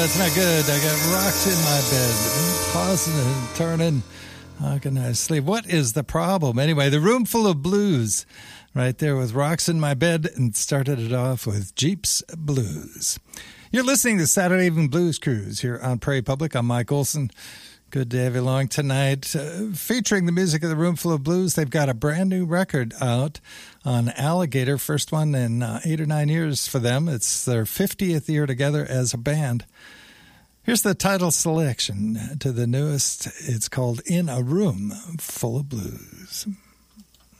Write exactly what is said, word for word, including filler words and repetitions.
that's not good. I got rocks in my bed. Tossing and turning. How can I sleep? What is the problem? Anyway, the Room Full of Blues. Right there with Rocks in My Bed, and started it off with Jeep's Blues. You're listening to Saturday Evening Blues Cruise here on Prairie Public. I'm Mike Olson. Good to have you along tonight. Uh, featuring the music of the Room Full of Blues, they've got a brand new record out on Alligator. First one in uh, eight or nine years for them. It's their fiftieth year together as a band. Here's the title selection to the newest. It's called In a Room Full of Blues.